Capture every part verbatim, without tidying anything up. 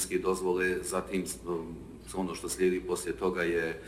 građevinske dozvole, zatim ono što slijedi poslije toga je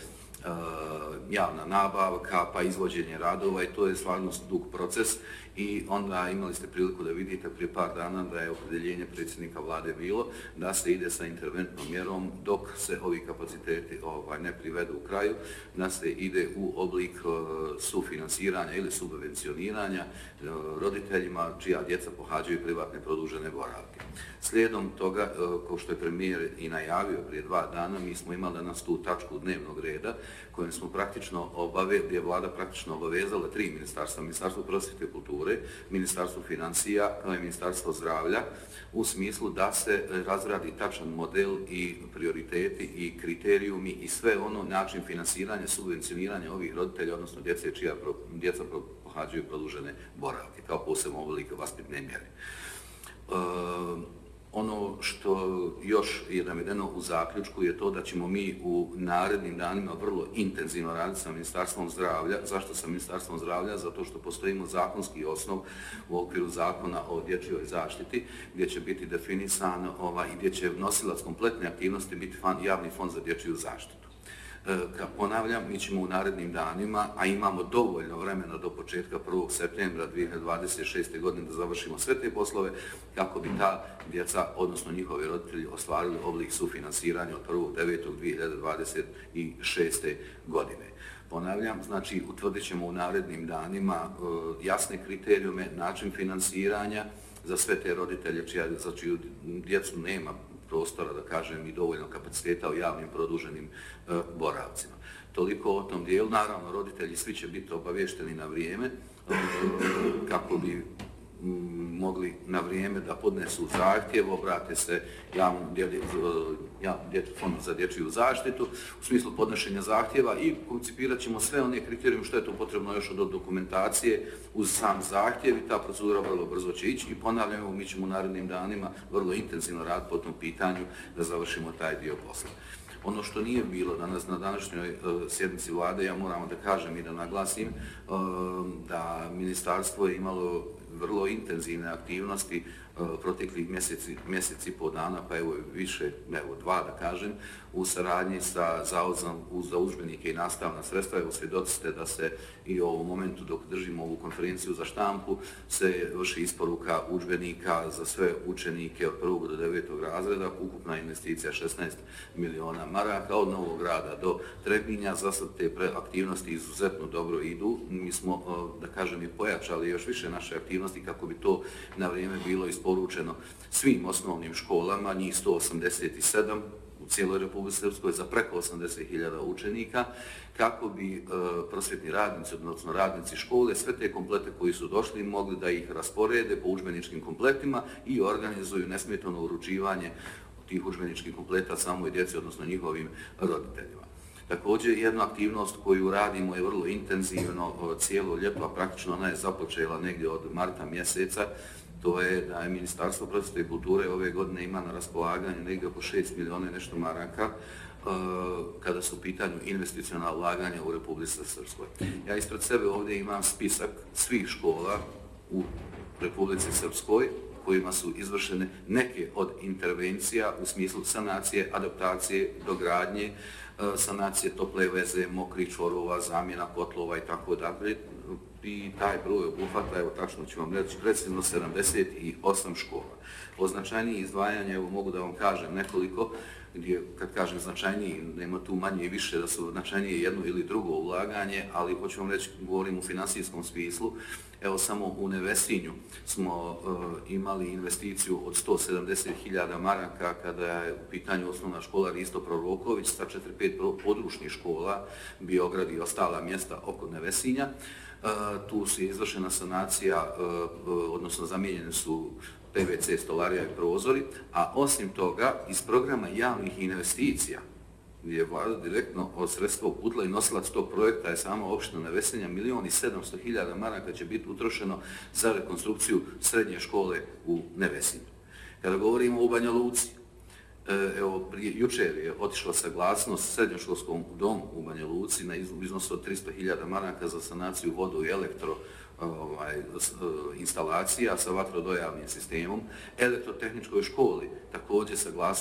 javna nabavka, pa izvođenje radova i to je stvarno dug proces i onda imali ste priliku da vidite prije par dana da je opredjeljenje predsjednika vlade bilo da se ide sa interventnom mjerom dok se ovi kapaciteti ovaj, ne privedu u kraju, da se ide u oblik uh, sufinansiranja ili subvencioniranja uh, roditeljima čija djeca pohađaju privatne produžene boravke. Slijedom toga, uh, kao što je premijer i najavio prije dva dana, mi smo imali danas tu tačku dnevnog reda kojim smo praktično obave, gdje je vlada praktično obavezala tri ministarstva, Ministarstvo prosvjete i kulture, Ministarstvo financija i Ministarstvo zdravlja, u smislu da se razradi tačan model i prioriteti i kriterijumi i sve ono način finansiranja, subvencioniranja ovih roditelja, odnosno djece čija pro, djeca pohađaju produžene boravke, kao posebno oblik vaspitne mjere. E, Ono što još je navedeno u zaključku je to da ćemo mi u narednim danima vrlo intenzivno raditi sa Ministarstvom zdravlja. Zašto sa Ministarstvom zdravlja? Zato što postojimo zakonski osnov u okviru zakona o dječjoj zaštiti gdje će biti definisan ovaj, i gdje će nosilac kompletne aktivnosti biti fan, javni fond za dječju zaštitu. Ka ponavljam, mi ćemo u narednim danima, a imamo dovoljno vremena do početka prvog septembra dvije hiljade dvadeset šeste. godine da završimo sve te poslove kako bi ta djeca, odnosno njihovi roditelji, ostvarili oblik sufinansiranja od prvog devetog dvije hiljade dvadeset šeste. godine. Ponavljam, znači utvrdit ćemo u narednim danima uh, jasne kriterijume, način finansiranja za sve te roditelje čija, za čiju djecu nema prostora, da kažem, i dovoljno kapaciteta u javnim produženim e, boravcima. Toliko o tom dijelu. Naravno, roditelji svi će biti obavješteni na vrijeme e, kako bi m, mogli na vrijeme da podnesu zahtjev, obrate se javnom fondu za dječju zaštitu u smislu podnošenja zahtjeva i koncipirat ćemo sve one kriterijume što je to potrebno još od dokumentacije uz sam zahtjev i ta procedura vrlo brzo će ići i ponavljamo, mi ćemo u narednim danima vrlo intenzivno raditi po tom pitanju da završimo taj dio posla. Ono što nije bilo danas na današnjoj uh, sjednici vlade, ja moram da kažem i da naglasim uh, da ministarstvo je imalo vrlo intenzivne aktivnosti uh, proteklih mjeseci, mjeseci po dana, pa evo više, evo dva da kažem, u saradnji sa Zavodom za udžbenike i nastavna sredstva. Evo svjedoci ste da se i u ovom momentu dok držimo ovu konferenciju za štampu se vrši isporuka udžbenika za sve učenike od prvog do devetog razreda, ukupna investicija šesnaest miliona maraka, od Novog Grada do Trebinja. Za sad te aktivnosti izuzetno dobro idu. Mi smo, da kažem, i pojačali još više naše aktivnosti kako bi to na vrijeme bilo isporučeno svim osnovnim školama, njih sto osamdeset sedam u cijeloj Republici Srpskoj za preko osamdeset hiljada učenika, kako bi e, prosvjetni radnici, odnosno radnici škole, sve te komplete koji su došli mogli da ih rasporede po udžbeničkim kompletima i organizuju nesmetano uručivanje tih udžbeničkih kompleta samoj djeci, odnosno njihovim roditeljima. Također, jedna aktivnost koju radimo je vrlo intenzivno cijelo ljeto, a praktično ona je započela negdje od marta mjeseca. To je da je Ministarstvo prosvjete i kulture ove godine ima na raspolaganju negdje oko šest miliona nešto maraka kada su u pitanju investicionalna ulaganja u Republici Srpskoj. Ja ispred sebe ovdje imam spisak svih škola u Republici Srpskoj kojima su izvršene neke od intervencija u smislu sanacije, adaptacije, dogradnje, sanacije tople veze, mokrih čvorova, zamjena kotlova i tako dalje. I taj broj obuhvata, evo tačno ću vam reći, recimo sedamdeset osam škola. O značajniji izdvajanja, evo mogu da vam kažem nekoliko, gdje, kad kažem značajniji, nema tu manje i više da su značajnije jedno ili drugo ulaganje, ali hoću vam reći, govorim u finansijskom smislu, evo samo u Nevesinju smo uh, imali investiciju od sto sedamdeset hiljada maraka kada je u pitanju osnovna škola Risto Proroković sa četiri pet područnih škola, Biograd i ostala mjesta oko Nevesinja. Uh, tu su izvršena sanacija, uh, odnosno zamijenjene su P V C stolarija i prozori, a osim toga iz programa javnih investicija gdje je vlada direktno od sredstva uputila i nosilac tog projekta je samo opština Nevesinja, milion i sedamsto hiljada maraka će biti utrošeno za rekonstrukciju srednje škole u Nevesinju. Kada govorimo o Banja Luci, evo, prije, jučer je otišla saglasnost srednjoškolskom domu u Banja Luci na iznosu od tristo hiljada maraka za sanaciju vodu i elektro ovaj, instalacija sa vatrodojavnim sistemom. Elektrotehničkoj školi također saglasnost